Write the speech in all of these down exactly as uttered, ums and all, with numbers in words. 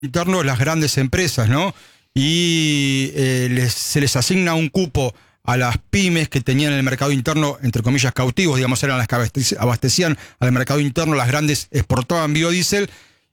interno las grandes empresas, ¿no? Y eh, les, se les asigna un cupo a las pymes que tenían el mercado interno, entre comillas, cautivos, digamos, eran las que abastecían al mercado interno, las grandes exportaban biodiesel,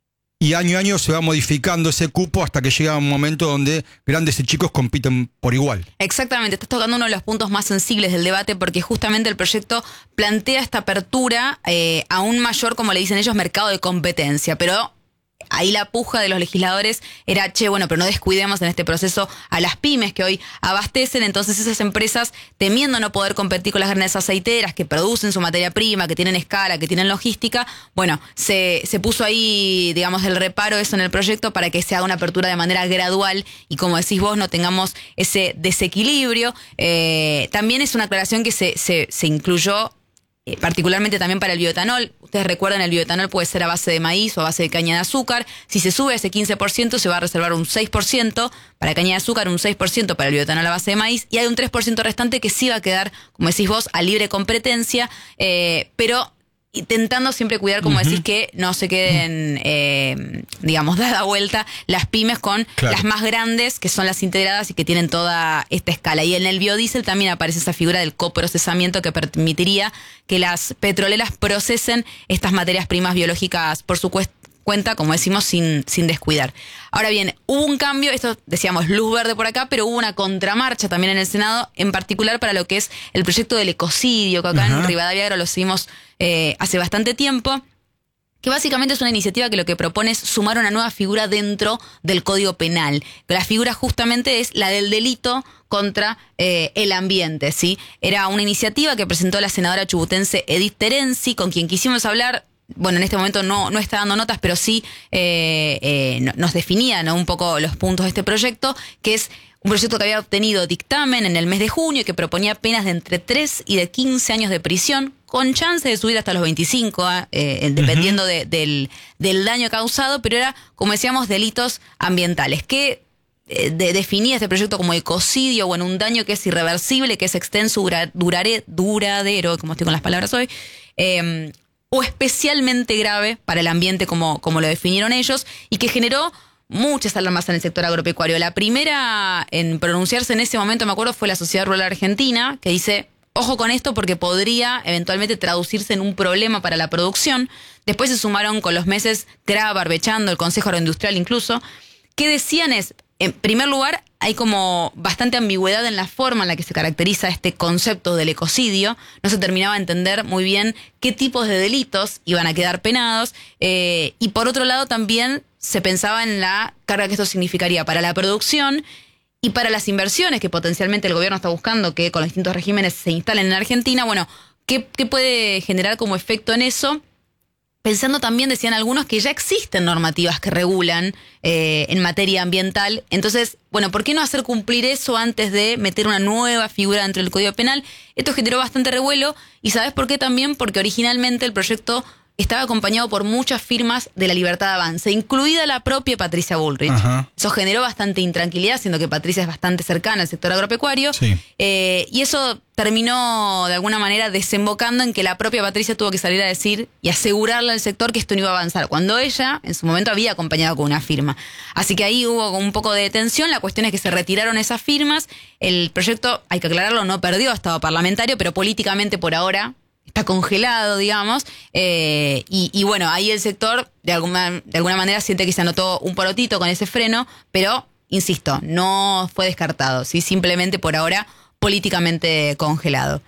y año a año se va modificando ese cupo hasta que llega un momento donde grandes y chicos compiten por igual. Exactamente, estás tocando uno de los puntos más sensibles del debate, porque justamente el proyecto plantea esta apertura eh, a un mayor, como le dicen ellos, mercado de competencia, pero ahí la puja de los legisladores era, che, bueno, pero no descuidemos en este proceso a las pymes que hoy abastecen. Entonces esas empresas, temiendo no poder competir con las grandes aceiteras que producen su materia prima, que tienen escala, que tienen logística, bueno, se, se puso ahí, digamos, el reparo eso en el proyecto para que se haga una apertura de manera gradual y, como decís vos, no tengamos ese desequilibrio. Eh, también es una aclaración que se, se, se incluyó eh, particularmente también para el bioetanol. Ustedes recuerdan, el bioetanol puede ser a base de maíz o a base de caña de azúcar. Si se sube a ese quince por ciento, se va a reservar un seis por ciento para caña de azúcar, un seis por ciento para el bioetanol a base de maíz, y hay un tres por ciento restante que sí va a quedar, como decís vos, a libre competencia, eh, pero intentando siempre cuidar, como uh-huh. decís, que no se queden, eh, digamos, dada vuelta las pymes con claro. las más grandes, que son las integradas y que tienen toda esta escala. Y en el biodiesel también aparece esa figura del coprocesamiento que permitiría que las petroleras procesen estas materias primas biológicas por su cuesta cuenta, como decimos, sin, sin descuidar. Ahora bien, hubo un cambio, esto decíamos luz verde por acá, pero hubo una contramarcha también en el Senado, en particular para lo que es el proyecto del ecocidio, que acá uh-huh. en Rivadavia Agro lo seguimos eh, hace bastante tiempo, que básicamente es una iniciativa que lo que propone es sumar una nueva figura dentro del Código Penal. La figura justamente es la del delito contra eh, el ambiente, ¿sí? Era una iniciativa que presentó la senadora chubutense Edith Terenzi, con quien quisimos hablar. Bueno, en este momento no, no está dando notas, pero sí eh, eh, nos definía, ¿no?, un poco los puntos de este proyecto, que es un proyecto que había obtenido dictamen en el mes de junio y que proponía penas de entre tres y de quince años de prisión, con chance de subir hasta los veinticinco, eh, dependiendo uh-huh. de, del, del daño causado, pero era, como decíamos, delitos ambientales, que eh, de, definía este proyecto como ecocidio, bueno, un daño que es irreversible, que es extenso, dura, durare, duradero, como estoy con las palabras hoy, eh, o especialmente grave para el ambiente, como, como lo definieron ellos, y que generó muchas alarmas en el sector agropecuario. La primera en pronunciarse en ese momento, me acuerdo, fue la Sociedad Rural Argentina, que dice, ojo con esto porque podría eventualmente traducirse en un problema para la producción. Después se sumaron con los meses Cra, Barbechando, el Consejo Agroindustrial incluso, que decían es, en primer lugar, hay como bastante ambigüedad en la forma en la que se caracteriza este concepto del ecocidio. No se terminaba de entender muy bien qué tipos de delitos iban a quedar penados. Eh, y por otro lado también se pensaba en la carga que esto significaría para la producción y para las inversiones que potencialmente el gobierno está buscando que con los distintos regímenes se instalen en Argentina. Bueno, ¿qué, qué puede generar como efecto en eso? Pensando también, decían algunos, que ya existen normativas que regulan eh, en materia ambiental. Entonces, bueno, ¿por qué no hacer cumplir eso antes de meter una nueva figura dentro del Código Penal? Esto generó bastante revuelo. ¿Y sabes por qué también? Porque originalmente el proyecto estaba acompañado por muchas firmas de la Libertad de Avance, incluida la propia Patricia Bullrich. Ajá. Eso generó bastante intranquilidad, siendo que Patricia es bastante cercana al sector agropecuario. Sí. Eh, y eso terminó de alguna manera desembocando en que la propia Patricia tuvo que salir a decir y asegurarle al sector que esto no iba a avanzar, cuando ella en su momento había acompañado con una firma. Así que ahí hubo un poco de tensión. La cuestión es que se retiraron esas firmas. El proyecto, hay que aclararlo, no perdió estado parlamentario, pero políticamente por ahora está congelado, digamos, eh, y, y bueno, ahí el sector de alguna, de alguna manera siente que se anotó un porotito con ese freno, pero, insisto, no fue descartado, ¿sí? Simplemente por ahora políticamente congelado.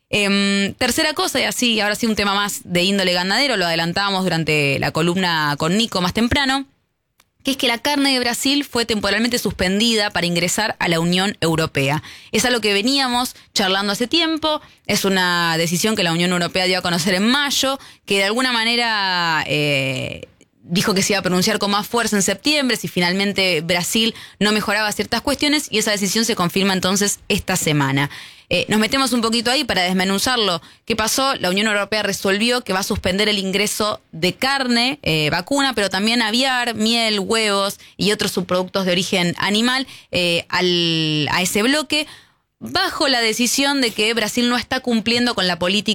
Eh, tercera cosa, y así, ahora sí un tema más de índole ganadero, lo adelantábamos durante la columna con Nico más temprano, que es que la carne de Brasil fue temporalmente suspendida para ingresar a la Unión Europea. Es algo que veníamos charlando hace tiempo, es una decisión que la Unión Europea dio a conocer en mayo, que de alguna manera eh, dijo que se iba a pronunciar con más fuerza en septiembre si finalmente Brasil no mejoraba ciertas cuestiones, y esa decisión se confirma entonces esta semana. Eh, nos metemos un poquito ahí para desmenuzarlo. ¿Qué pasó? La Unión Europea resolvió que va a suspender el ingreso de carne, eh, vacuna, pero también aviar, miel, huevos y otros subproductos de origen animal eh, al, a ese bloque, bajo la decisión de que Brasil no está cumpliendo con la política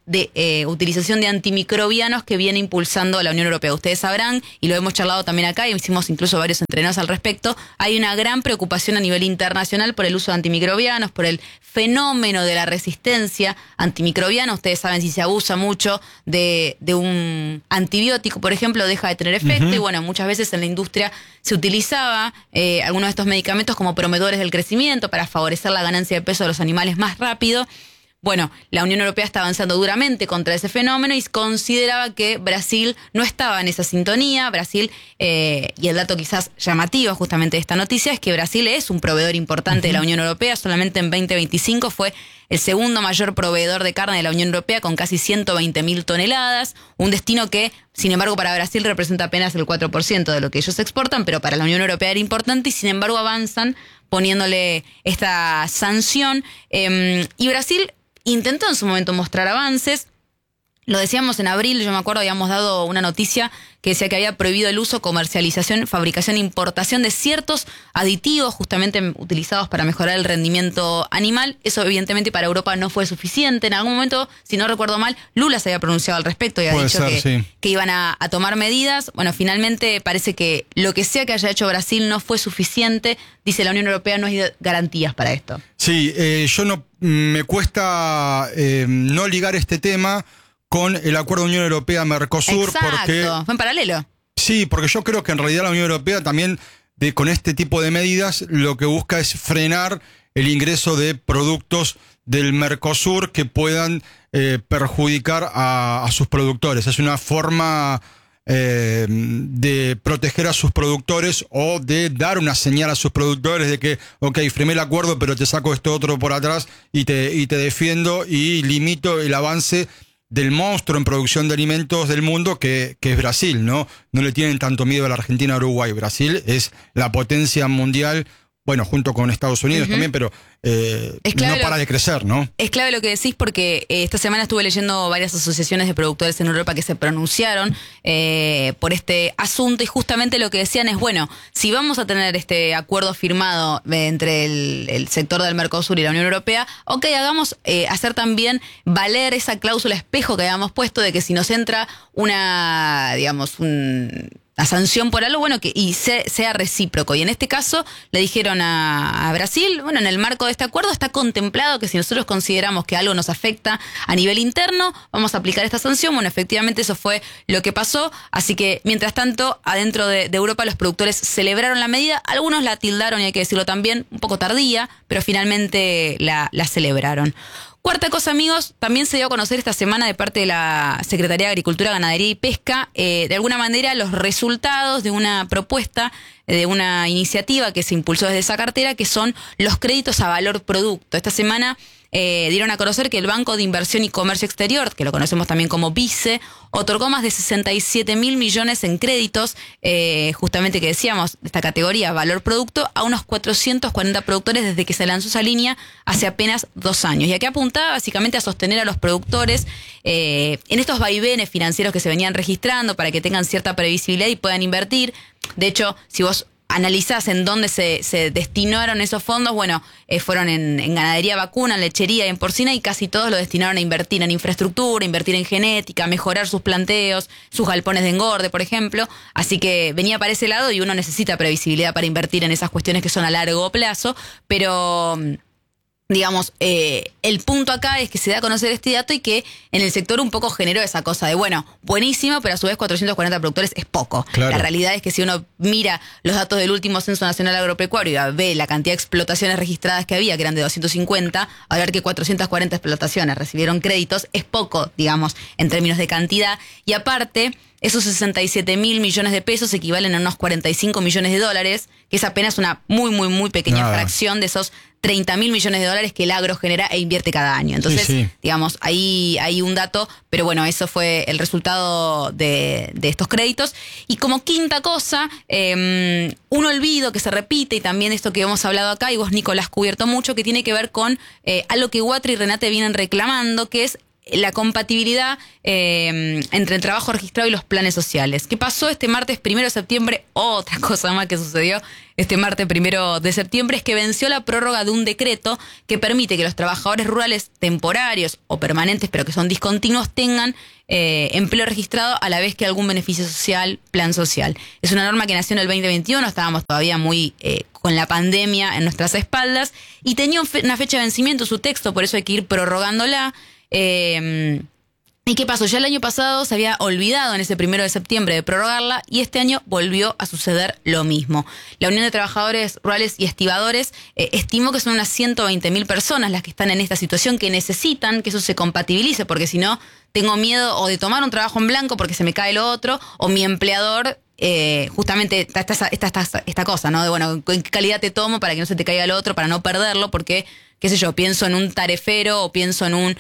de eh, utilización de antimicrobianos que viene impulsando la Unión Europea. Ustedes sabrán, y lo hemos charlado también acá, y hicimos incluso varios entrenos al respecto, hay una gran preocupación a nivel internacional por el uso de antimicrobianos, por el fenómeno de la resistencia antimicrobiana. Ustedes saben, si se abusa mucho de, de un antibiótico, por ejemplo, deja de tener efecto, uh-huh. y bueno, muchas veces en la industria se utilizaba eh, algunos de estos medicamentos como promotores del crecimiento para favorecer la ganancia de peso de los animales más rápido. Bueno, la Unión Europea está avanzando duramente contra ese fenómeno y consideraba que Brasil no estaba en esa sintonía. Brasil, eh, y el dato quizás llamativo justamente de esta noticia, es que Brasil es un proveedor importante uh-huh. de la Unión Europea. Solamente en veinte veinticinco fue el segundo mayor proveedor de carne de la Unión Europea, con casi ciento veinte mil toneladas. Un destino que, sin embargo, para Brasil representa apenas el cuatro por ciento de lo que ellos exportan, pero para la Unión Europea era importante y, sin embargo, avanzan poniéndole esta sanción. Eh, y Brasil intentó en su momento mostrar avances. Lo decíamos en abril, yo me acuerdo, habíamos dado una noticia que decía que había prohibido el uso, comercialización, fabricación e importación de ciertos aditivos justamente utilizados para mejorar el rendimiento animal. Eso evidentemente para Europa no fue suficiente. En algún momento, si no recuerdo mal, Lula se había pronunciado al respecto y había Puede dicho ser, que, sí. que iban a, a tomar medidas. Bueno, finalmente parece que lo que sea que haya hecho Brasil no fue suficiente. Dice la Unión Europea, no hay garantías para esto. Sí, eh, yo no me cuesta eh, no ligar este tema con el acuerdo Unión Europea-Mercosur. Exacto, porque fue en paralelo. Sí, porque yo creo que en realidad la Unión Europea también, de, con este tipo de medidas, lo que busca es frenar el ingreso de productos del Mercosur que puedan eh, perjudicar a, a sus productores. Es una forma eh, de proteger a sus productores o de dar una señal a sus productores de que, ok, firmé el acuerdo, pero te saco esto otro por atrás y te, y te defiendo y limito el avance del monstruo en producción de alimentos del mundo que, que es Brasil, ¿no? No le tienen tanto miedo a la Argentina o Uruguay. Brasil es la potencia mundial, bueno, junto con Estados Unidos uh-huh. también, pero eh, no para lo, de crecer, ¿no? Es clave lo que decís porque eh, esta semana estuve leyendo varias asociaciones de productores en Europa que se pronunciaron eh, por este asunto y justamente lo que decían es, bueno, si vamos a tener este acuerdo firmado entre el, el sector del Mercosur y la Unión Europea, ok, hagamos eh, hacer también valer esa cláusula espejo que habíamos puesto de que si nos entra una, digamos, un... la sanción por algo, bueno, que y se, sea recíproco. Y en este caso le dijeron a, a Brasil, bueno, en el marco de este acuerdo está contemplado que si nosotros consideramos que algo nos afecta a nivel interno, vamos a aplicar esta sanción. Bueno, efectivamente eso fue lo que pasó. Así que, mientras tanto, adentro de, de Europa los productores celebraron la medida. Algunos la tildaron, y hay que decirlo también, un poco tardía, pero finalmente la, la celebraron. Cuarta cosa, amigos, también se dio a conocer esta semana de parte de la Secretaría de Agricultura, Ganadería y Pesca, eh, de alguna manera los resultados de una propuesta, de una iniciativa que se impulsó desde esa cartera, que son los créditos a valor producto. Esta semana eh, dieron a conocer que el Banco de Inversión y Comercio Exterior, que lo conocemos también como BICE, otorgó más de sesenta y siete mil millones en créditos, eh, justamente que decíamos, esta categoría valor producto, a unos cuatrocientos cuarenta productores desde que se lanzó esa línea hace apenas dos años. Y aquí apuntaba básicamente a sostener a los productores eh, en estos vaivenes financieros que se venían registrando para que tengan cierta previsibilidad y puedan invertir. De hecho, si vos analizás en dónde se, se destinaron esos fondos, bueno, eh, fueron en, en ganadería vacuna, en lechería y en porcina, y casi todos lo destinaron a invertir en infraestructura, invertir en genética, mejorar sus planteos, sus galpones de engorde, por ejemplo. Así que venía para ese lado y uno necesita previsibilidad para invertir en esas cuestiones que son a largo plazo, pero... digamos, eh, el punto acá es que se da a conocer este dato y que en el sector un poco generó esa cosa de, bueno, buenísimo, pero a su vez cuatrocientos cuarenta productores es poco. Claro. La realidad es que si uno mira los datos del último Censo Nacional Agropecuario y ve la cantidad de explotaciones registradas que había, que eran de doscientos cincuenta, a ver que cuatrocientas cuarenta explotaciones recibieron créditos, es poco, digamos, en términos de cantidad. Y aparte, esos sesenta y siete mil millones de pesos equivalen a unos cuarenta y cinco millones de dólares, que es apenas una muy, muy, muy pequeña Nada. fracción de esos treinta mil millones de dólares que el agro genera e invierte cada año. Entonces, sí, sí. digamos, ahí hay un dato, pero bueno, eso fue el resultado de, de estos créditos. Y como quinta cosa, eh, un olvido que se repite, y también esto que hemos hablado acá, y vos, Nico, lo has cubierto mucho, que tiene que ver con eh, algo que Watry y Renate vienen reclamando, que es la compatibilidad eh, entre el trabajo registrado y los planes sociales. ¿Qué pasó este martes primero de septiembre? Otra cosa más que sucedió este martes primero de septiembre es que venció la prórroga de un decreto que permite que los trabajadores rurales temporarios o permanentes, pero que son discontinuos, tengan eh, empleo registrado a la vez que algún beneficio social, plan social. Es una norma que nació en el veinte veintiuno, estábamos todavía muy eh, con la pandemia en nuestras espaldas y tenía una fecha de vencimiento su texto, por eso hay que ir prorrogándola. Eh, ¿Y qué pasó? Ya el año pasado se había olvidado en ese primero de septiembre de prorrogarla y este año volvió a suceder lo mismo. La Unión de Trabajadores Rurales y Estibadores eh, estimó que son unas ciento veinte mil personas las que están en esta situación, que necesitan que eso se compatibilice, porque si no, tengo miedo o de tomar un trabajo en blanco porque se me cae lo otro, o mi empleador... Eh, justamente esta, esta, esta, esta cosa, ¿no? De bueno, ¿en qué calidad te tomo para que no se te caiga lo otro, para no perderlo? Porque, qué sé yo, pienso en un tarefero o pienso en un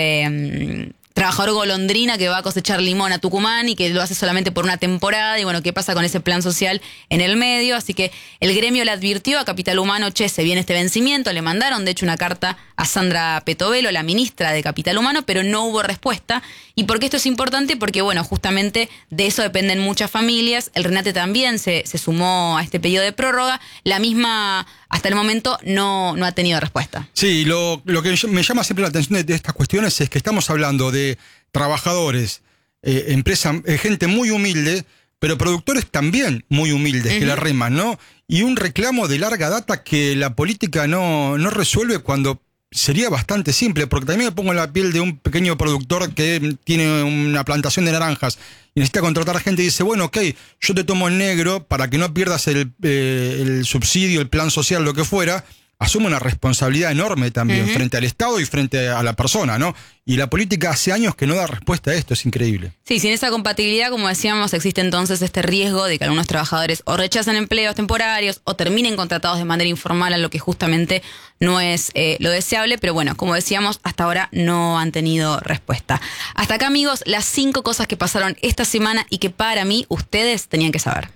eh, trabajador golondrina que va a cosechar limón a Tucumán y que lo hace solamente por una temporada. Y bueno, ¿qué pasa con ese plan social en el medio? Así que el gremio le advirtió a Capital Humano, che, se viene este vencimiento. Le mandaron, de hecho, una carta a Sandra Petovelo, la ministra de Capital Humano, pero no hubo respuesta. ¿Y por qué esto es importante? Porque, bueno, justamente de eso dependen muchas familias. El RENATE también se, se sumó a este pedido de prórroga. La misma, hasta el momento, no, no ha tenido respuesta. Sí, lo, lo que me llama siempre la atención de, de estas cuestiones es que estamos hablando de trabajadores, eh, empresa, eh, gente muy humilde, pero productores también muy humildes, uh-huh. que la reman, ¿no? Y un reclamo de larga data que la política no, no resuelve cuando... Sería bastante simple, porque también me pongo en la piel de un pequeño productor que tiene una plantación de naranjas y necesita contratar gente y dice, bueno, ok, yo te tomo en negro para que no pierdas el, eh, el subsidio, el plan social, lo que fuera. Asume una responsabilidad enorme también uh-huh. frente al Estado y frente a la persona, ¿no? Y la política hace años que no da respuesta a esto, es increíble. Sí, sin esa compatibilidad, como decíamos, existe entonces este riesgo de que algunos trabajadores o rechacen empleos temporarios o terminen contratados de manera informal, a lo que justamente no es eh, lo deseable, pero bueno, como decíamos, hasta ahora no han tenido respuesta. Hasta acá, amigos, las cinco cosas que pasaron esta semana y que para mí ustedes tenían que saber.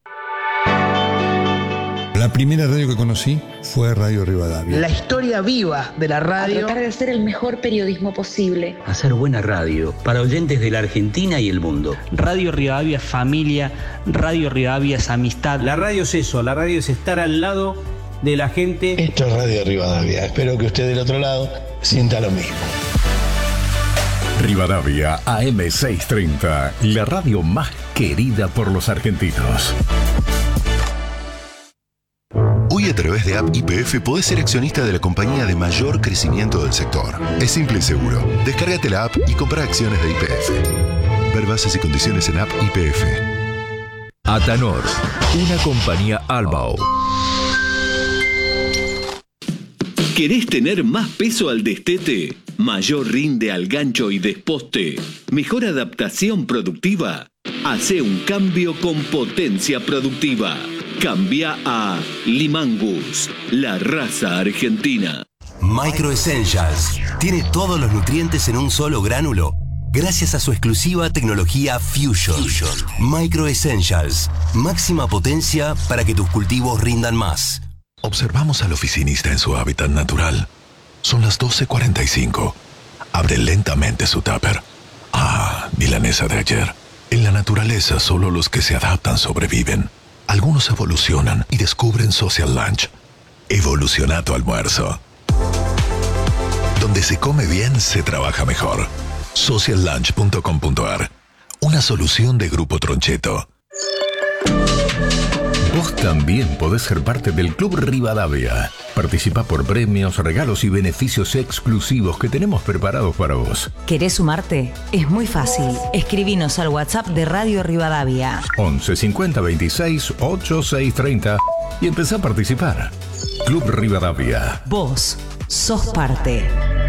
La primera radio que conocí fue Radio Rivadavia. La historia viva de la radio. A tratar de hacer el mejor periodismo posible. Hacer buena radio para oyentes de la Argentina y el mundo. Radio Rivadavia es familia, Radio Rivadavia es amistad. La radio es eso, la radio es estar al lado de la gente. Esto es Radio Rivadavia. Espero que usted del otro lado sienta lo mismo. Rivadavia A M seiscientos treinta, la radio más querida por los argentinos. Hoy a través de App Y P F podés ser accionista de la compañía de mayor crecimiento del sector. Es simple y seguro. Descárgate la app y compra acciones de Y P F. Ver bases y condiciones en App Y P F. Atanor, una compañía Albao. ¿Querés tener más peso al destete? ¿Mayor rinde al gancho y desposte? ¿Mejor adaptación productiva? Hace un cambio con potencia productiva. Cambia a Limangus, la raza argentina. Micro Essentials tiene todos los nutrientes en un solo gránulo, gracias a su exclusiva tecnología Fusion. Fusion. Micro Essentials, máxima potencia para que tus cultivos rindan más. Observamos al oficinista en su hábitat natural. Son las doce cuarenta y cinco. Abre lentamente su tupper. Ah, milanesa de ayer. En la naturaleza solo los que se adaptan sobreviven. Algunos evolucionan y descubren Social Lunch. Evoluciona tu almuerzo. Donde se come bien, se trabaja mejor. social lunch punto com punto a r. Una solución de Grupo Troncheto. Vos también podés ser parte del Club Rivadavia. Participa por premios, regalos y beneficios exclusivos que tenemos preparados para vos. ¿Querés sumarte? Es muy fácil. Escribinos al WhatsApp de Radio Rivadavia. once cincuenta veintiséis ochenta y seis treinta y empezá a participar. Club Rivadavia. Vos sos parte.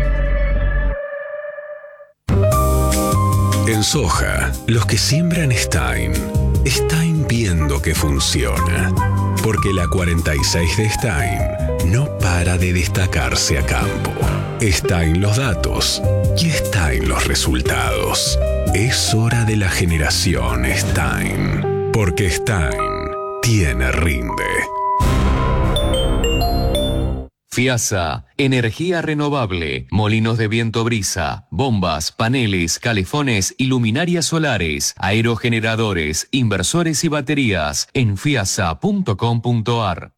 En soja, los que siembran Stein, Stein viendo que funciona. Porque la cuarenta y seis de Stein no para de destacarse a campo. Stein los datos y Stein los resultados. Es hora de la generación Stein. Porque Stein tiene rinde. FIASA, energía renovable, molinos de viento brisa, bombas, paneles, calefones y luminarias solares, aerogeneradores, inversores y baterías en fiasa punto com punto ar.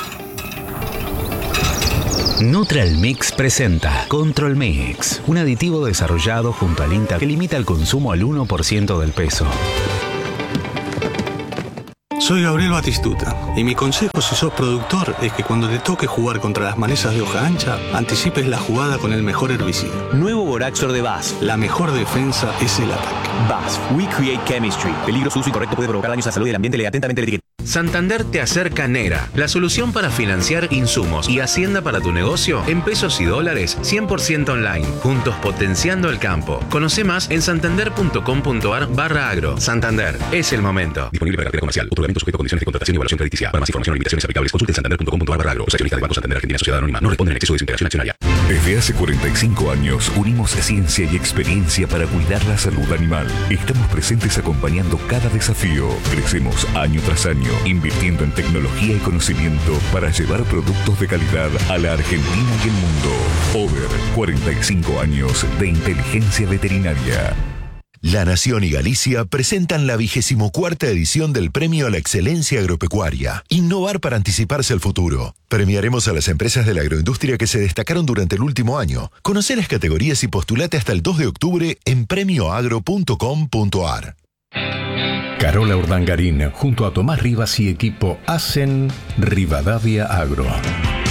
Neutral Mix presenta Control Mix, un aditivo desarrollado junto al INTA que limita el consumo al uno por ciento del peso. Soy Gabriel Batistuta y mi consejo si sos productor es que cuando te toque jugar contra las malezas de hoja ancha, anticipes la jugada con el mejor herbicida. Nuevo Boraxor de B A S F. La mejor defensa es el ataque. B A S F. We create chemistry. Peligro, uso incorrecto puede provocar daños a la salud y al ambiente. Lee atentamente la etiqueta. Santander te acerca Nera, la solución para financiar insumos y hacienda para tu negocio en pesos y dólares cien por ciento online, juntos potenciando el campo. Conoce más en santander punto com punto ar barra agro. Santander, es el momento. Disponible para cartera comercial. Otorgamiento sujeto a condiciones de contratación y evaluación crediticia. Para más información o limitaciones aplicables, consulte santander punto com punto ar barra agro. Los accionistas de Banco Santander Argentina Sociedad Anónima no responden en exceso de su integración accionaria. Desde hace cuarenta y cinco años unimos ciencia y experiencia para cuidar la salud animal. Estamos presentes acompañando cada desafío. Crecemos año tras año, invirtiendo en tecnología y conocimiento para llevar productos de calidad a la Argentina y el mundo. Over, cuarenta y cinco años de inteligencia veterinaria. La Nación y Galicia presentan la vigésimo cuarta edición del Premio a la Excelencia Agropecuaria. Innovar para anticiparse al futuro. Premiaremos a las empresas de la agroindustria que se destacaron durante el último año. Conoce las categorías y postulate hasta el dos de octubre en premio agro punto com punto ar. Carola Urdangarín, junto a Tomás Rivas y equipo, hacen Rivadavia Agro.